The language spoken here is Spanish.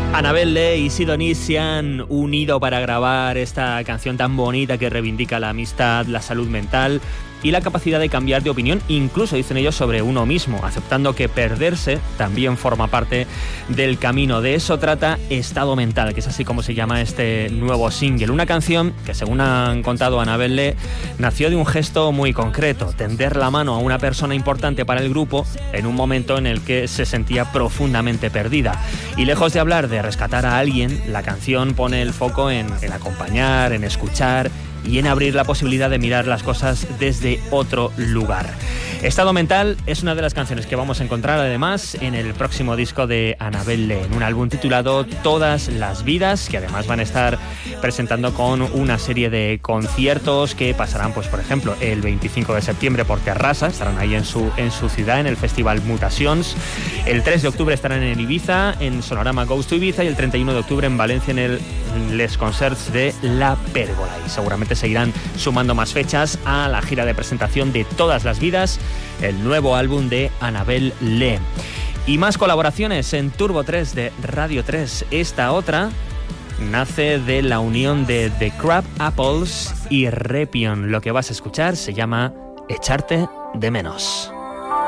Annabel Lee y Sidonie se han unido para grabar esta canción tan bonita que reivindica la amistad, la salud mental y la capacidad de cambiar de opinión, incluso dicen ellos, sobre uno mismo, aceptando que perderse también forma parte del camino. De eso trata Estado Mental, que es así como se llama este nuevo single. Una canción que, según han contado Annabel Lee, nació de un gesto muy concreto: tender la mano a una persona importante para el grupo en un momento en el que se sentía profundamente perdida. Y lejos de hablar de rescatar a alguien, la canción pone el foco en acompañar, en escuchar y en abrir la posibilidad de mirar las cosas desde otro lugar. Estado Mental es una de las canciones que vamos a encontrar además en el próximo disco de Annabel Lee, en un álbum titulado Todas las Vidas, que además van a estar presentando con una serie de conciertos que pasarán, pues por ejemplo, el 25 de septiembre por Terrassa, estarán ahí en su ciudad, en el Festival Mutacions. El 3 de octubre estarán en Ibiza, en Sonorama Goes to Ibiza, y el 31 de octubre en Valencia, en el Les Concerts de La Pérgola. Y seguramente seguirán sumando más fechas a la gira de presentación de Todas las Vidas, el nuevo álbum de Annabel Lee. Y más colaboraciones en Turbo 3 de Radio 3. Esta otra nace de la unión de The Crab Apples y Repion. Lo que vas a escuchar se llama Echarte de Menos.